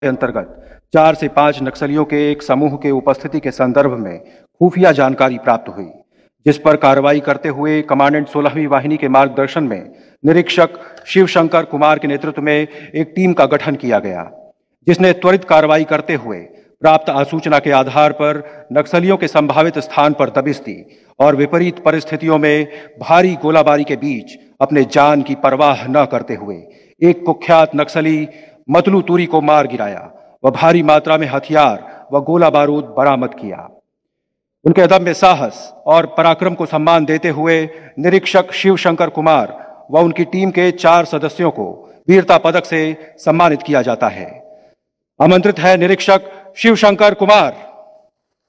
के अंतर्गत 4 से 5 नक्सलियों के एक समूह के उपस्थिति के संदर्भ में खुफिया जानकारी प्राप्त हुई, जिस पर कार्रवाई करते हुए कमांडेंट 16वीं वाहिनी के मार्गदर्शन में निरीक्षक शिवशंकर कुमार के नेतृत्व में एक टीम का गठन किया गया, जिसने त्वरित कार्रवाई करते हुए प्राप्त आसूचना के आधार पर नक्सलियों के संभावित स्थान पर दबिश दी और विपरीत परिस्थितियों में भारी गोलाबारी के बीच अपने जान की परवाह न करते हुए एक कुख्यात नक्सली मतलू तूरी को मार गिराया व भारी मात्रा में हथियार व गोला बारूद बरामद किया। उनके अदम्य साहस और पराक्रम को सम्मान देते हुए निरीक्षक शिवशंकर कुमार व उनकी टीम के 4 सदस्यों को वीरता पदक से सम्मानित किया जाता है। आमंत्रित है निरीक्षक शिवशंकर कुमार।